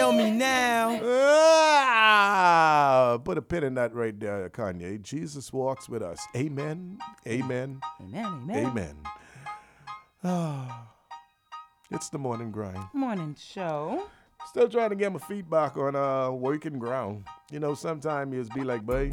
Feel me now. Put a pin in that right there, Kanye. Jesus walks with us. Amen. Amen. Amen, amen. Amen. It's the morning grind. Morning show. Still trying to get my feet back on working ground. You know, sometimes you just be like, boy.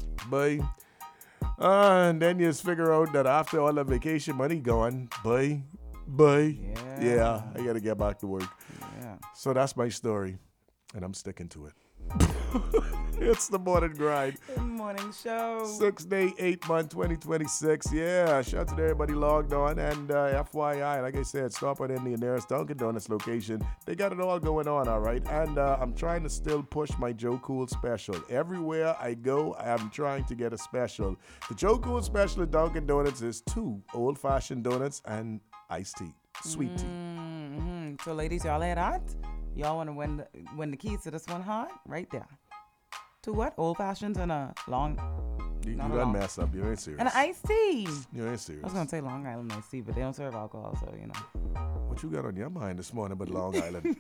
And then you just figure out that after all the vacation money gone, boy. Yeah, I got to get back to work. Yeah. So that's my story, and I'm sticking to it. It's the morning grind. Good morning show. 6th day, 8th month, 2026. Yeah, shout out to everybody logged on. And FYI, like I said, stop at the nearest Dunkin' Donuts location. They got it all going on, all right? And I'm trying to still push my Joe Cool special. Everywhere I go, I'm trying to get a special. The Joe Cool special at Dunkin' Donuts is 2 old-fashioned donuts and iced tea, sweet tea. Mm-hmm. So, ladies, y'all had hot? Y'all want to win the keys to this one hot? Right there. 2 what? Old fashions and a long. You done mess up. You ain't serious. And an iced tea. You ain't serious. I was gonna say Long Island iced tea, but they don't serve alcohol, so you know. What you got on your mind this morning but Long Island?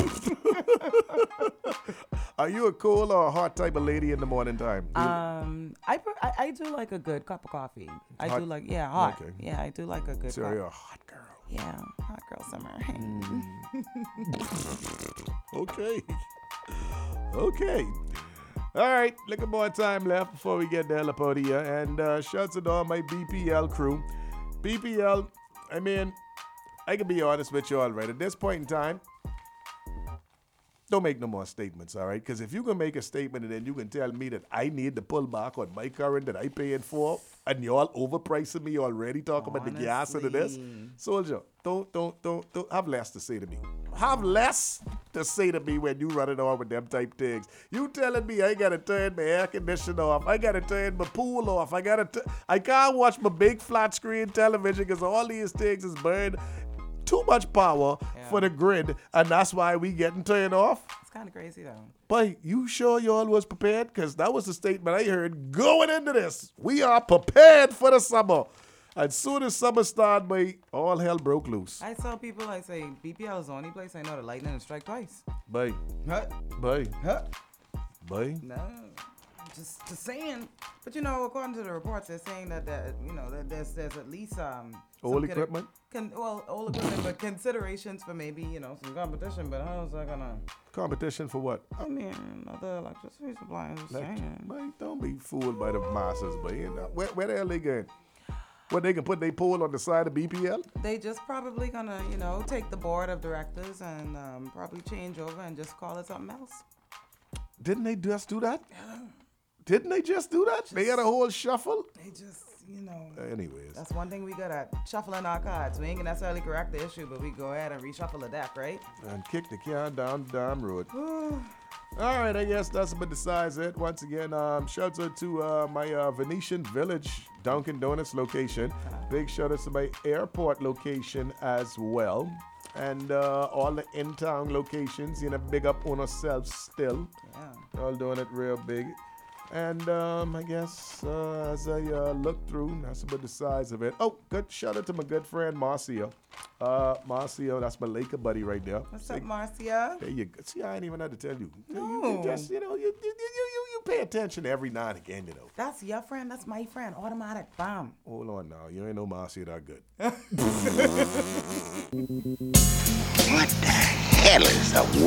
Are you a cool or a hot type of lady in the morning time? I do like a good cup of coffee. Hot? I do like hot. Okay. Yeah, I do like a good. So you're a hot girl. Yeah, hot girl summer. Okay. All right, little more time left before we get to Elapodia. And shouts to all my BPL crew. BPL, I mean, I can be honest with you all right. At this point in time, don't make no more statements, all right? Because if you can make a statement and then you can tell me that I need to pull back on my current that I paying for, and y'all overpricing me already, talking about the gas and this, soldier, don't have less to say to me. Have less to say to me when you running on with them type things. You telling me I gotta turn my air conditioner off, I gotta turn my pool off, I can't watch my big flat screen television because all these things is burned. Too much power for the grid, and that's why we getting turned off. It's kind of crazy though. But you sure y'all was prepared? Because that was the statement I heard going into this. We are prepared for the summer. And soon as summer started, boy, all hell broke loose. I tell people, I say, BPL is the only place I know the lightning will strike twice. Boy. Huh? Boy. Huh? Boy. No. Just saying. But, you know, according to the reports, they're saying that there's at least old equipment? Old equipment, but considerations for maybe, you know, some competition. But how's that gonna? Competition for what? I mean, other electricity suppliers. Boy, don't be fooled by the masses, boy. You know, where the hell they going? What, they can put their pole on the side of BPL? They just probably gonna, you know, take the board of directors and probably change over and just call it something else. Didn't they just do that? Yeah. Didn't they just do that? They had a whole shuffle? They just, you know. Anyways. That's one thing we good at, shuffling our cards. We ain't gonna necessarily correct the issue, but we go ahead and reshuffle the deck, right? And kick the can down the damn road. All right, I guess that's about decides it. Once again, shout out to my Venetian Village Dunkin' Donuts location. Big shout out to my airport location as well. And all the in-town locations, you know, big up on ourselves still. Yeah. All doing it real big. And I guess as I look through, that's about the size of it. Oh, good shout out to my good friend Marcia. Marcia, that's my Laker buddy right there. What's up, Marcia? There you go. See, I ain't even had to tell you. No. You just, you know, you pay attention every now and again, you know. That's your friend. That's my friend. Automatic. Bam. Hold on now. You ain't no Marcia that good. What the hell is the